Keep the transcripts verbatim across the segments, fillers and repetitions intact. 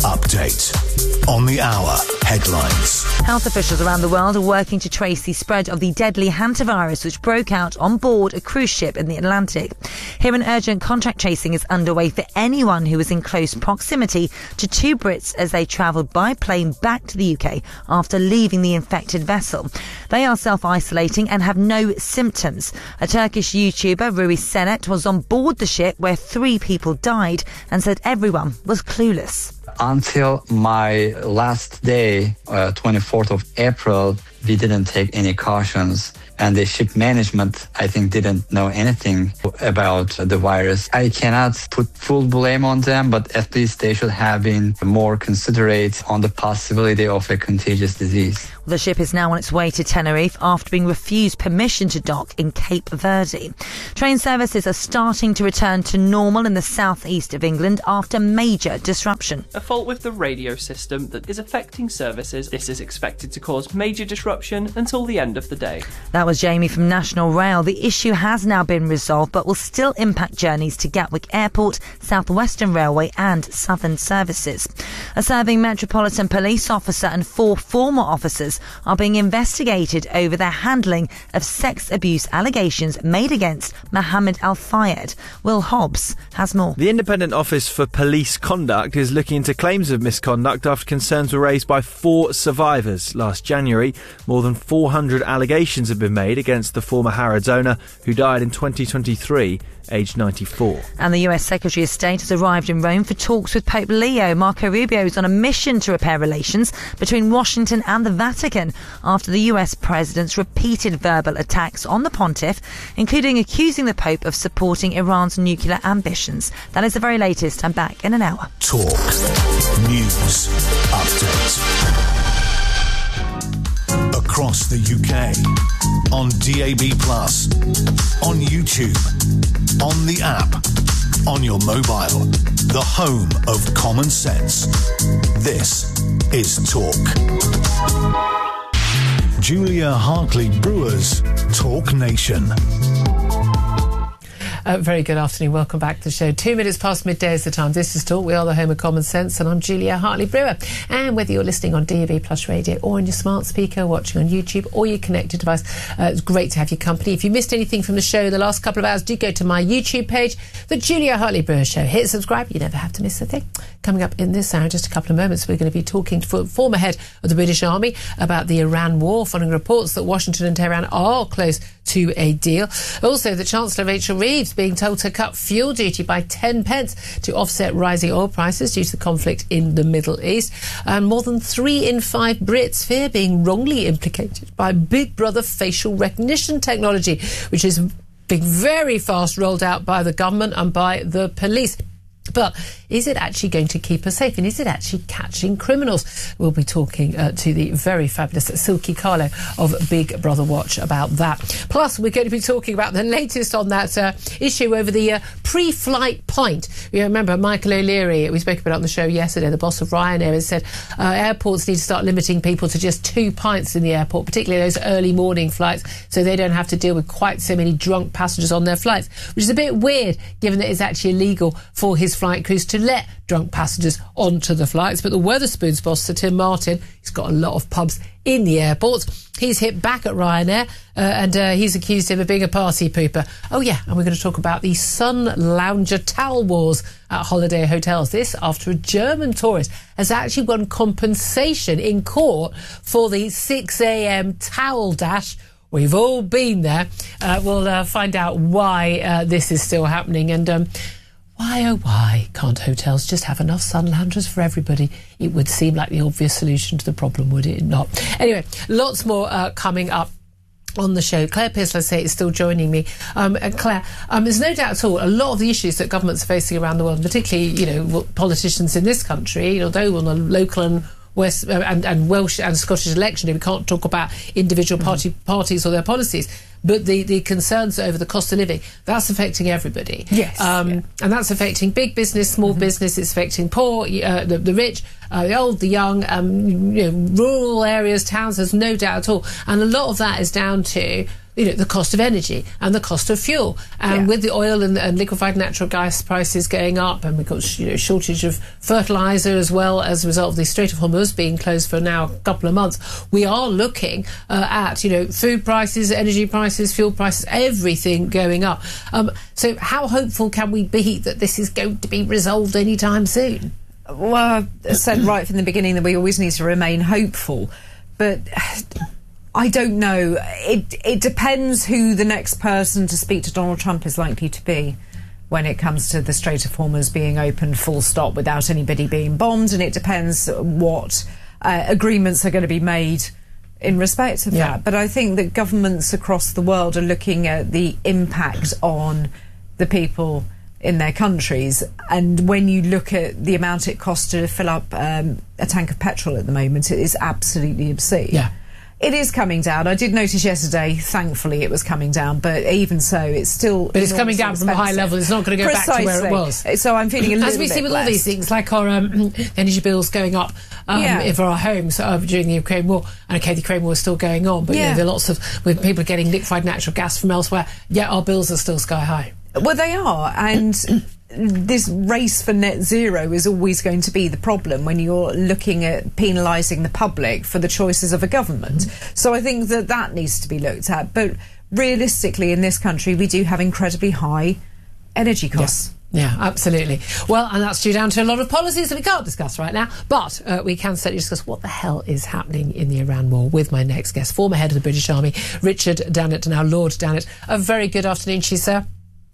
Update on the hour headlines. Health officials around the world are working to trace the spread of the deadly hantavirus which broke out on board a cruise ship in the Atlantic. Here, an urgent contact tracing is underway for anyone who was in close proximity to two Brits as they travelled by plane back to the U K after leaving the infected vessel. They are self-isolating and have no symptoms. A Turkish YouTuber, Rui Senet, was on board the ship where three people died and said everyone was clueless. Until my last day, uh, twenty-fourth of April, we didn't take any cautions. And the ship management, I think, didn't know anything about the virus. I cannot put full blame on them, but at least they should have been more considerate on the possibility of a contagious disease. The ship is now on its way to Tenerife after being refused permission to dock in Cape Verde. Train services are starting to return to normal in the southeast of England after major disruption. A fault with the radio system that is affecting services. This is expected to cause major disruption until the end of the day. That was Jamie from National Rail. The issue has now been resolved but will still impact journeys to Gatwick Airport, South Western Railway and Southern services. A serving Metropolitan Police officer and four former officers are being investigated over their handling of sex abuse allegations made against Mohammed Al-Fayed. Will Hobbs has more. The Independent Office for Police Conduct is looking into claims of misconduct after concerns were raised by four survivors. Last January, more than four hundred allegations have been made against the former Harrods owner, who died in twenty twenty-three, aged ninety-four. And the U S Secretary of State has arrived in Rome for talks with Pope Leo. Marco Rubio is on a mission to repair relations between Washington and the Vatican after the U S President's repeated verbal attacks on the pontiff, including accusing the Pope of supporting Iran's nuclear ambitions. That is the very latest. I'm back in an hour. Talk News Update. Across the U K, on D A B plus, on YouTube, on the app, on your mobile, the home of common sense. This is Talk. Julia Hartley-Brewer's Talk Nation. Uh, very good afternoon. Welcome back to the show. Two minutes past midday is the time. This is Talk. We are the home of common sense, and I'm Julia Hartley-Brewer. And whether you're listening on D A B Plus Radio or on your smart speaker, watching on YouTube or your connected device, uh, it's great to have your company. If you missed anything from the show the last couple of hours, do go to my YouTube page, The Julia Hartley-Brewer Show. Hit subscribe. You never have to miss a thing. Coming up in this hour, in just a couple of moments, we're going to be talking to the former head of the British Army about the Iran war, following reports that Washington and Tehran are close to a deal. Also, the Chancellor Rachel Reeves being told to cut fuel duty by ten pence to offset rising oil prices due to the conflict in the Middle East. And more than three in five Brits fear being wrongly implicated by Big Brother facial recognition technology, which is being very fast rolled out by the government and by the police. But is it actually going to keep us safe? And is it actually catching criminals? We'll be talking uh, to the very fabulous Silky Carlo of Big Brother Watch about that. Plus, we're going to be talking about the latest on that uh, issue over the uh, pre-flight pint. You remember Michael O'Leary, we spoke about it on the show yesterday, the boss of Ryanair, has said uh, airports need to start limiting people to just two pints in the airport, particularly those early morning flights, so they don't have to deal with quite so many drunk passengers on their flights, which is a bit weird, given that it's actually illegal for his flight crews to let drunk passengers onto the flights. But the Wetherspoons boss, Sir Tim Martin, he's got a lot of pubs in the airports. He's hit back at Ryanair uh, and uh, he's accused him of being a party pooper. Oh yeah, and we're going to talk about the Sun Lounger towel wars at holiday hotels. This after a German tourist has actually won compensation in court for the six a.m. towel dash. We've all been there. Uh, we'll uh, find out why uh, this is still happening, and um, why, oh why, can't hotels just have enough sun loungers for everybody? It would seem like the obvious solution to the problem, would it not? Anyway, lots more uh, coming up on the show. Claire Pearce, let's say, is still joining me. Um, and Claire, um, there's no doubt at all, a lot of the issues that governments are facing around the world, particularly, you know, politicians in this country, although on the local and West uh, and, and Welsh and Scottish election, we can't talk about individual party mm. parties or their policies, but the, the concerns over the cost of living, that's affecting everybody. Yes. Um, yeah. And that's affecting big business, small mm-hmm. business, it's affecting poor, uh, the, the rich, uh, the old, the young, um, you know, rural areas, towns, there's no doubt at all. And a lot of that is down to you know, the cost of energy and the cost of fuel. And Yeah. with the oil and, and liquefied natural gas prices going up, and we've got, you know, shortage of fertiliser as well as a result of the Strait of Hormuz being closed for now a couple of months, we are looking uh, at, you know, food prices, energy prices, fuel prices, everything going up. Um, so how hopeful can we be that this is going to be resolved anytime soon? Well, I said right from the beginning that we always need to remain hopeful, but I don't know. It it depends who the next person to speak to Donald Trump is likely to be when it comes to the Strait of Hormuz being opened full stop without anybody being bombed, and it depends what uh, agreements are going to be made in respect of Yeah. that. But I think that governments across the world are looking at the impact on the people in their countries, and when you look at the amount it costs to fill up um, a tank of petrol at the moment, it is absolutely obscene. Yeah. It is coming down. I did notice yesterday, thankfully, it was coming down, but even so, it's still... But it's coming down from a high expensive. level. It's not going to go Precisely. back to where it was. So I'm feeling a little As we bit see with all blessed. these things, like our um, energy bills going up um, Yeah. for our homes uh, during the Ukraine war. And okay, the Ukraine war is still going on, but you Yeah. know, there are lots of with people getting liquefied natural gas from elsewhere. Yet our bills are still sky high. Well, they are, and this race for net zero is always going to be the problem when you're looking at penalising the public for the choices of a government. So I think that that needs to be looked at. But realistically, in this country, we do have incredibly high energy costs. Yeah, absolutely. Well, and that's due down to a lot of policies that we can't discuss right now, but uh, we can certainly discuss what the hell is happening in the Iran war with my next guest, former head of the British Army, Richard Dannett, now Lord Dannett. A very good afternoon to you, sir.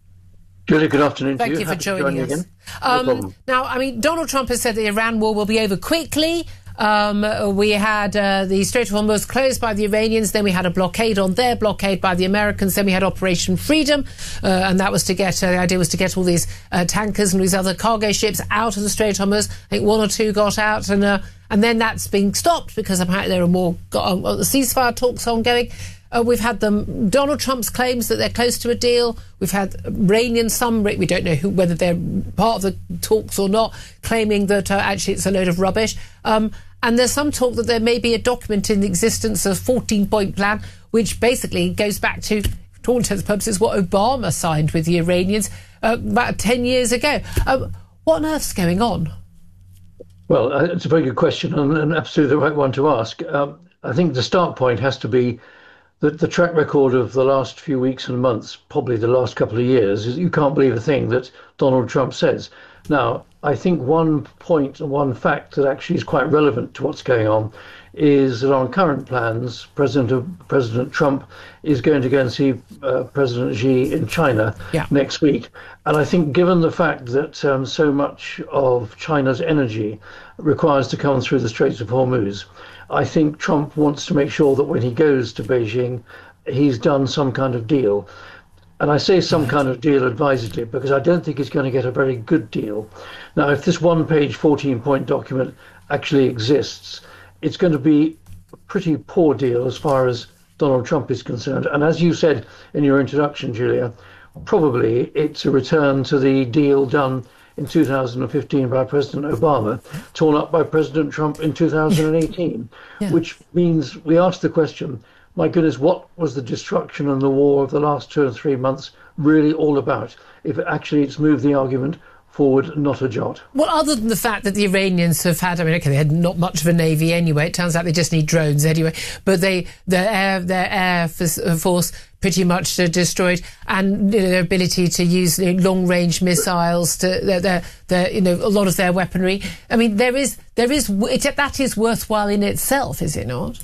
Julia, good afternoon Thank to you. you for Happy to joining join us. you again. Um, no problem. Now, I mean, Donald Trump has said the Iran war will be over quickly. Um, we had uh, the Strait of Hormuz closed by the Iranians, then we had a blockade on their blockade by the Americans, then we had Operation Freedom, uh, and that was to get, uh, the idea was to get all these uh, tankers and these other cargo ships out of the Strait of Hormuz. I think one or two got out, and uh, and then that's been stopped because apparently there are more uh, ceasefire talks ongoing. Uh, we've had them, Donald Trump's claims that they're close to a deal. We've had Iranian, some, we don't know who, whether they're part of the talks or not, claiming that uh, actually it's a load of rubbish. Um, and there's some talk that there may be a document in the existence, a fourteen-point plan, which basically goes back to, to all intents and purposes, what Obama signed with the Iranians uh, about ten years ago. Um, what on earth's going on? Well, uh, it's a very good question, and, and absolutely the right one to ask. Um, I think the start point has to be that the track record of the last few weeks and months, probably the last couple of years, is you can't believe a thing that Donald Trump says. Now, I think one point and one fact that actually is quite relevant to what's going on is that on current plans, President of, President Trump is going to go and see uh, President Xi in China Yeah. next week. And I think given the fact that um, so much of China's energy requires to come through the Straits of Hormuz, I think Trump wants to make sure that when he goes to Beijing, he's done some kind of deal. And I say some kind of deal advisedly because I don't think he's going to get a very good deal. Now, if this one-page, fourteen-point document actually exists, it's going to be a pretty poor deal as far as Donald Trump is concerned. And as you said in your introduction, Julia, probably it's a return to the deal done in two thousand fifteen by President Obama, torn up by President Trump in two thousand eighteen, Yeah. which means we ask the question, my goodness, what was the destruction and the war of the last two and three months really all about? If actually it's moved the argument forward, not a jot. Well, other than the fact that the Iranians have had, I mean, okay, they had not much of a navy anyway. It turns out they just need drones anyway. But they, their air, their air force pretty much uh, destroyed, and you know, their ability to use you know, long-range missiles, to their, their, their, you know, a lot of their weaponry. I mean, there is, there is, it, that is worthwhile in itself, is it not?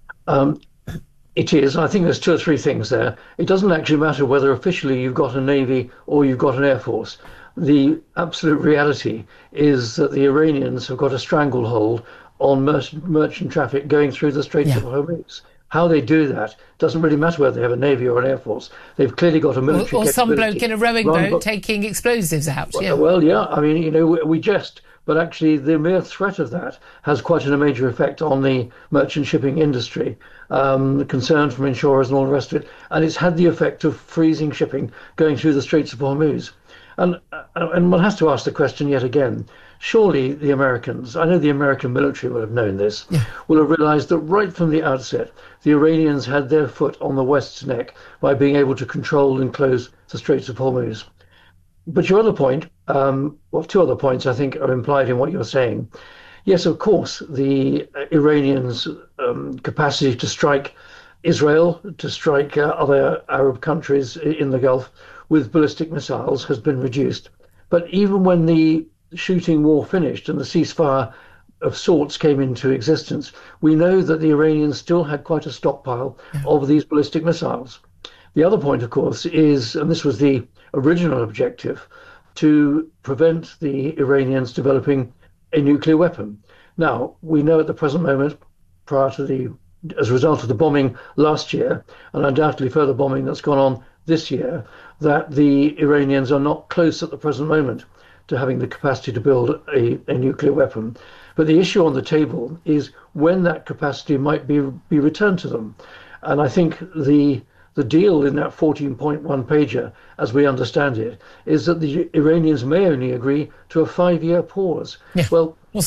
Um, It is. I think there's two or three things there. It doesn't actually matter whether officially you've got a navy or you've got an air force. The absolute reality is that the Iranians have got a stranglehold on mer- merchant traffic going through the Straits Yeah. of Hormuz. How they do that doesn't really matter whether they have a navy or an air force. They've clearly got a Or, military or some capability. bloke in a rowing Run- boat taking explosives out. Well, Yeah. well, yeah. I mean, you know, we, we jest, but actually the mere threat of that has quite a major effect on the merchant shipping industry, um, the concern from insurers and all the rest of it. And it's had the effect of freezing shipping going through the Straits of Hormuz. And, uh, and one has to ask the question yet again, surely the Americans, I know the American military will have known this, yeah. will have realized that right from the outset, the Iranians had their foot on the West's neck by being able to control and close the Straits of Hormuz. But your other point, um, well, two other points I think are implied in what you're saying. Yes, of course, the Iranians' um, capacity to strike Israel, to strike uh, other Arab countries in the Gulf with ballistic missiles has been reduced. But even when the shooting war finished and the ceasefire of sorts came into existence, we know that the Iranians still had quite a stockpile yeah. of these ballistic missiles. The other point, of course, is, and this was the original objective, to prevent the Iranians developing a nuclear weapon. Now, we know at the present moment, prior to the, as a result of the bombing last year, and undoubtedly further bombing that's gone on this year, that the Iranians are not close at the present moment to having the capacity to build a, a nuclear weapon. But the issue on the table is when that capacity might be be returned to them. And I think the the deal in that fourteen point one pager, as we understand it, is that the Iranians may only agree to a five-year pause. Yeah. Well,